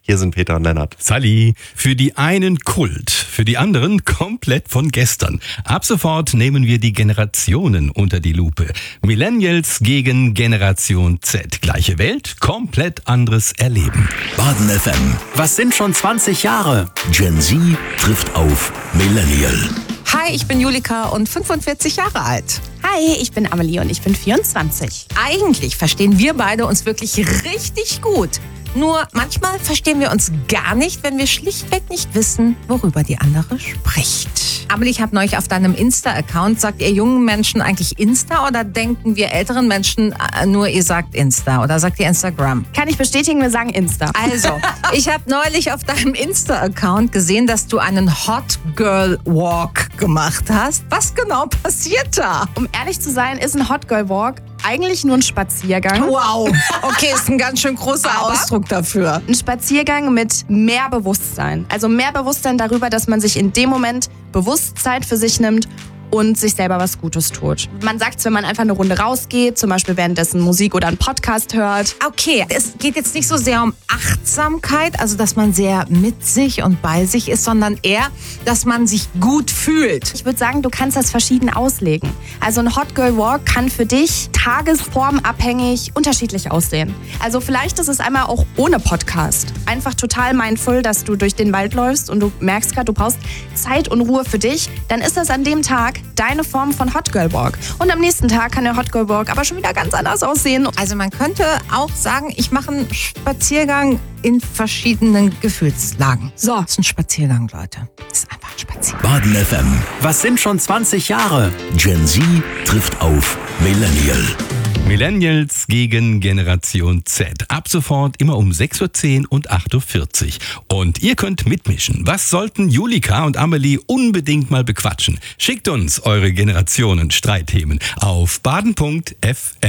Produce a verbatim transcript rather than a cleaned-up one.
Hier sind Peter und Lennart. Sally. Für die einen Kult, für die anderen komplett von gestern. Ab sofort nehmen wir die Generationen unter die Lupe. Millennials gegen Generation Z. Gleiche Welt, komplett anderes Erleben. Baden F M. Was sind schon zwanzig Jahre? Gen Z trifft auf Millennial. Hi, ich bin Julika und fünfundvierzig Jahre alt. Hi, ich bin Amelie und ich bin vierundzwanzig. Eigentlich verstehen wir beide uns wirklich richtig gut. Nur manchmal verstehen wir uns gar nicht, wenn wir schlichtweg nicht wissen, worüber die andere spricht. Amelie, ich habe neulich auf deinem Insta-Account, sagt ihr jungen Menschen eigentlich Insta oder denken wir älteren Menschen nur, ihr sagt Insta oder sagt ihr Instagram? Kann ich bestätigen, wir sagen Insta. Also, ich habe neulich auf deinem Insta-Account gesehen, dass du einen Hot Girl Walk gemacht hast. Was genau passiert da? Um ehrlich zu sein, ist ein Hot Girl Walk eigentlich nur ein Spaziergang. Wow, okay, ist ein ganz schön großer Aber Ausdruck dafür. Ein Spaziergang mit mehr Bewusstsein. Also mehr Bewusstsein darüber, dass man sich in dem Moment bewusst Zeit für sich nimmt und sich selber was Gutes tut. Man sagt es, wenn man einfach eine Runde rausgeht, zum Beispiel währenddessen Musik oder einen Podcast hört. Okay, es geht jetzt nicht so sehr um Achtsamkeit, also dass man sehr mit sich und bei sich ist, sondern eher, dass man sich gut fühlt. Ich würde sagen, du kannst das verschieden auslegen. Also ein Hot Girl Walk kann für dich tagesformabhängig unterschiedlich aussehen. Also vielleicht ist es einmal auch ohne Podcast. Einfach total mindful, dass du durch den Wald läufst und du merkst gerade, du brauchst Zeit und Ruhe für dich. Dann ist das an dem Tag deine Form von Hot Girl Walk. Und am nächsten Tag kann der Hot Girl Walk aber schon wieder ganz anders aussehen. Also man könnte auch sagen, ich mache einen Spaziergang in verschiedenen Gefühlslagen. So, das ist ein Spaziergang, Leute. Das ist einfach ein Spaziergang. Baden F M. Was sind schon zwanzig Jahre? Gen Z trifft auf Millennial. Millennials gegen Generation Z. Ab sofort immer um sechs Uhr zehn und acht Uhr vierzig. Und ihr könnt mitmischen. Was sollten Julika und Amelie unbedingt mal bequatschen? Schickt uns eure Generationen-Streitthemen auf baden punkt f m.